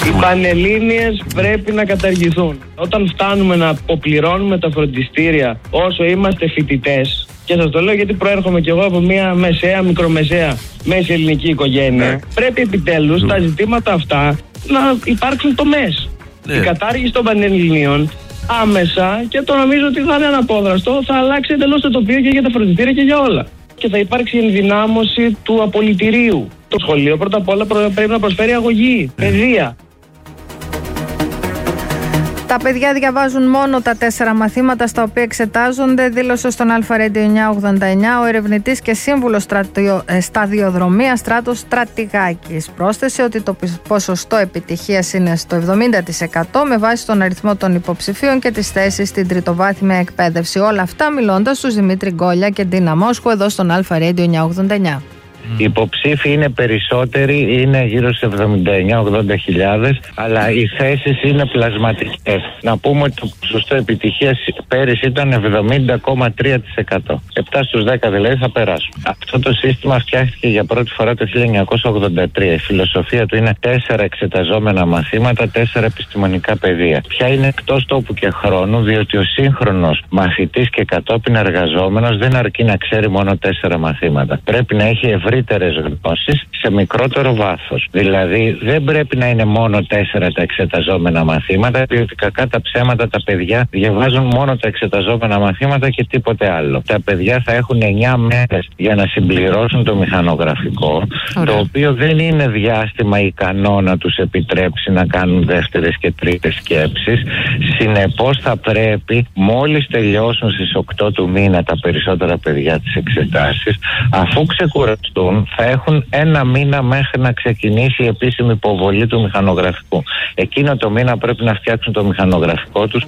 Οι πανελλήνιες πρέπει να καταργηθούν. Όταν φτάνουμε να αποπληρώνουμε τα φροντιστήρια όσο είμαστε φοιτητές, και σας το λέω γιατί προέρχομαι κι εγώ από μια μεσαία, μικρομεσαία, μέση ελληνική οικογένεια, πρέπει επιτέλους τα ζητήματα αυτά να υπάρξουν τομές. Η κατάργηση των πανελληνίων άμεσα, και το νομίζω ότι θα είναι αναπόδραστο, θα αλλάξει εντελώς το τοπίο και για τα φροντιστήρια και για όλα. Και θα υπάρξει ενδυνάμωση του απολυτηρίου. Το σχολείο πρώτα απ' όλα πρέπει να προσφέρει αγωγή, παιδεία. Τα παιδιά διαβάζουν μόνο τα 4 μαθήματα στα οποία εξετάζονται, δήλωσε στον ΑΡΑΔΙΟ 989 ο ερευνητής και σύμβουλος σταδιοδρομίας Στράτος Στρατηγάκης. Πρόσθεσε ότι το ποσοστό επιτυχίας είναι στο 70% με βάση τον αριθμό των υποψηφίων και τις θέσεις στην τριτοβάθμια εκπαίδευση. Όλα αυτά μιλώντας στους Δημήτρη Γκόλια και Ντίνα Μόσχου εδώ στον ΑΡΑΔΙΟ 989. Οι υποψήφοι είναι περισσότεροι, είναι γύρω σε 79-80 χιλιάδες, αλλά οι θέσεις είναι πλασματικές. Να πούμε ότι το ποσοστό επιτυχίας πέρυσι ήταν 70,3%. 7 στους 10 δηλαδή θα περάσουν. Αυτό το σύστημα φτιάχτηκε για πρώτη φορά το 1983. Η φιλοσοφία του είναι 4 εξεταζόμενα μαθήματα, 4 επιστημονικά πεδία. Πια είναι εκτός τόπου και χρόνου, διότι ο σύγχρονος μαθητής και κατόπιν εργαζόμενος δεν αρκεί να ξέρει μόνο 4 μαθήματα. Πρέπει να έχει ευρύτερες γνώσεις σε μικρότερο βάθος. Δηλαδή δεν πρέπει να είναι μόνο 4 τα εξεταζόμενα μαθήματα, διότι κακά τα ψέματα τα παιδιά διαβάζουν μόνο τα εξεταζόμενα μαθήματα και τίποτε άλλο. Τα παιδιά θα έχουν 9 μέρες για να συμπληρώσουν το μηχανογραφικό, το οποίο δεν είναι διάστημα ικανό να τους επιτρέψει να κάνουν δεύτερες και τρίτες σκέψεις. Συνεπώς θα πρέπει μόλις τελειώσουν στις 8 του μήνα τα περισσότερα παιδιά τις εξετάσεις, αφού ξεκουραστούν θα έχουν 1 μήνα μέχρι να ξεκινήσει η επίσημη υποβολή του μηχανογραφικού. Εκείνο το μήνα πρέπει να φτιάξουν το μηχανογραφικό τους.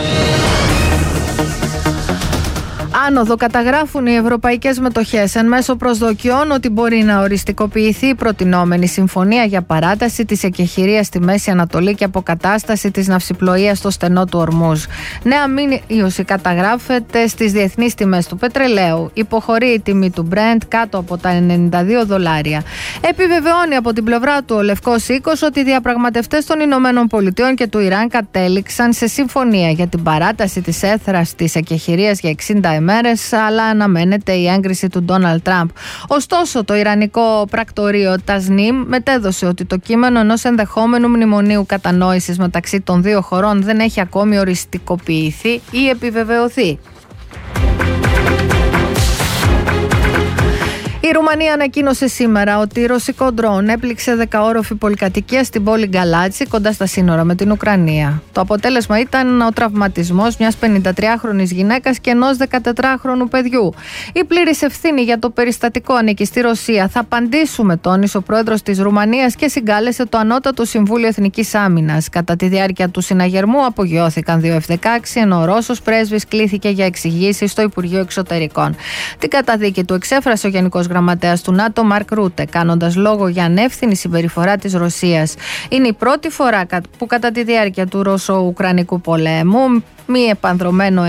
Άνοδο καταγράφουν οι ευρωπαϊκές μετοχές εν μέσω προσδοκιών ότι μπορεί να οριστικοποιηθεί η προτινόμενη συμφωνία για παράταση της εκεχηρίας στη Μέση Ανατολή και αποκατάσταση της ναυσιπλοείας στο στενό του Ορμούζ. Νέα μείωση καταγράφεται στις διεθνείς τιμές του πετρελαίου. Υποχωρεί η τιμή του Brent κάτω από τα $92. Επιβεβαιώνει από την πλευρά του ο Λευκός Οίκος ότι οι διαπραγματευτές των Ηνωμένων Πολιτειών και του Ιράν κατέληξαν σε συμφωνία για την παράταση της έθρας της εκεχηρίας για 60 μέρες, αλλά αναμένεται η έγκριση του Ντόναλντ Τραμπ. Ωστόσο, το ιρανικό πρακτορείο Τασνίμ μετέδωσε ότι το κείμενο ενός ενδεχόμενου μνημονίου κατανόησης μεταξύ των δύο χωρών δεν έχει ακόμη οριστικοποιηθεί ή επιβεβαιωθεί. Η Ρουμανία ανακοίνωσε σήμερα ότι ρωσικό ντρόουν έπληξε 10όροφη πολυκατοικία στην πόλη Γκαλάτσι κοντά στα σύνορα με την Ουκρανία. Το αποτέλεσμα ήταν ο τραυματισμός μιας 53χρονης γυναίκας και ενός 14χρονου παιδιού. Η πλήρης ευθύνη για το περιστατικό ανήκει στη Ρωσία. Θα απαντήσουμε, τόνισε ο πρόεδρος της Ρουμανίας και συγκάλεσε το Ανώτατο Συμβούλιο Εθνικής Άμυνας. Κατά τη διάρκεια του συναγερμού απογειώθηκαν 2 F-16, ενώ ο Ρώσος πρέσβης κλήθηκε για εξηγήσεις στο Υπουργείο Εξωτερικών. Την καταδίκη του εξέφρασε ο Γενικός Γραμματέας του ΝΑΤΟ Μαρκ Ρούτε, κάνοντας λόγο για ανεύθυνη συμπεριφορά της Ρωσίας. Είναι η πρώτη φορά που κατά τη διάρκεια του Ρωσο-Ουκρανικού πολέμου μη επανδρωμένο